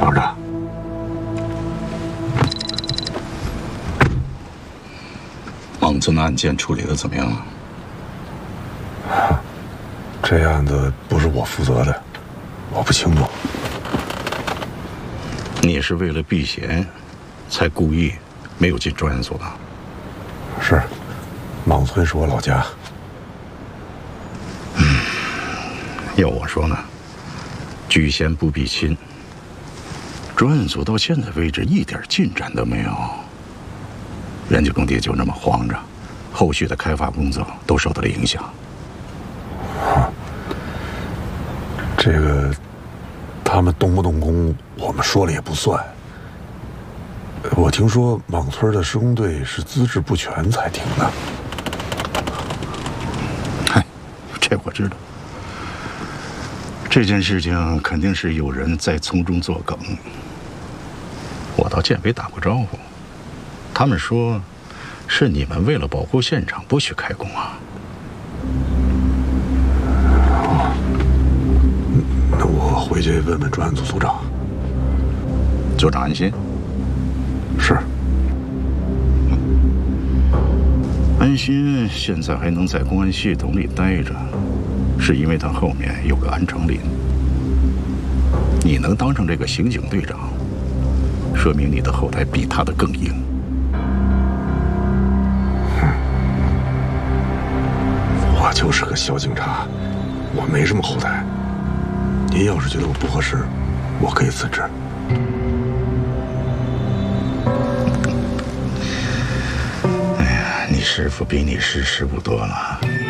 找着。 莽村的案件处理的怎么样了？ 这案子不是我负责的，我不清楚。 你是为了避嫌，才故意没有进专案组的？ 是，莽村是我老家。 要我说呢，居贤不避亲。专案组到现在为止一点进展都没有，人家工地就这么荒着，后续的开发工作都受到了影响。 这个，他们动不动工，我们说了也不算。我听说莽村的施工队是资质不全才停的。 嗨，这我知道。这件事情肯定是有人在从中作梗。我到建委打过招呼，他们说是你们为了保护现场不许开工啊。 那我回去问问专案组组长。 组长安心。 是。 安心现在还能在公安系统里待着，是因为他后面有个安成林。你能当上这个刑警队长，说明你的后台比他的更硬。 我就是个小警察，我没什么后台。您要是觉得我不合适，我可以辞职。 哎呀，你师傅比你识时务多了。